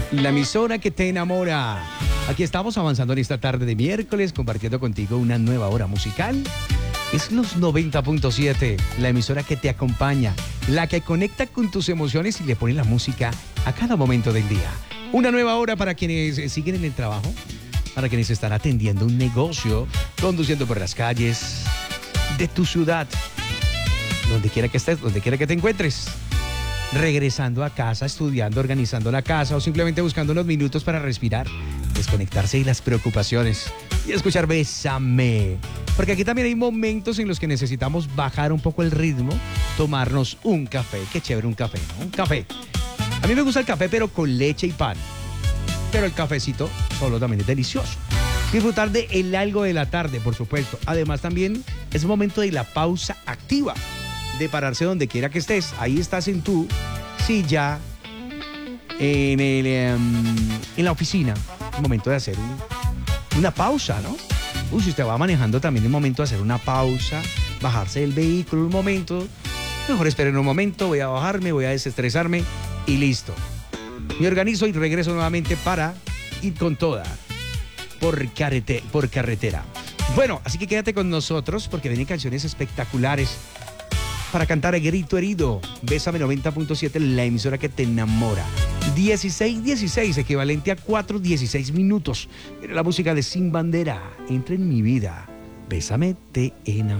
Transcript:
La emisora que te enamora. Aquí estamos avanzando en esta tarde de miércoles, compartiendo contigo una nueva hora musical. Es los 90.7, la emisora que te acompaña, la que conecta con tus emociones y le pone la música a cada momento del día. Una nueva hora para quienes siguen en el trabajo, para quienes están atendiendo un negocio, conduciendo por las calles de tu ciudad, donde quiera que estés, donde quiera que te encuentres. Regresando a casa, estudiando, organizando la casa o simplemente buscando unos minutos para respirar, desconectarse de las preocupaciones y escuchar Bésame. Porque aquí también hay momentos en los que necesitamos bajar un poco el ritmo, tomarnos un café. Qué chévere un café, ¿no? Un café. A mí me gusta el café, pero con leche y pan. Pero el cafecito solo también es delicioso. Disfrutar de el algo de la tarde, por supuesto. Además también es momento de la pausa activa, de pararse donde quiera que estés. Ahí estás en tu silla, en la oficina. Es momento de hacer una pausa, ¿no? Si usted va manejando, también es momento de hacer una pausa, bajarse del vehículo un momento. Mejor esperen un momento, voy a bajarme, voy a desestresarme y listo. Me organizo y regreso nuevamente para ir con toda por carretera. Bueno, así que quédate con nosotros porque vienen canciones espectaculares para cantar a grito herido. Bésame 90.7, la emisora que te enamora. 16:16, equivalente a 4:16 minutos. Mira la música de Sin Bandera. Entra en mi vida. Bésame, te enamora.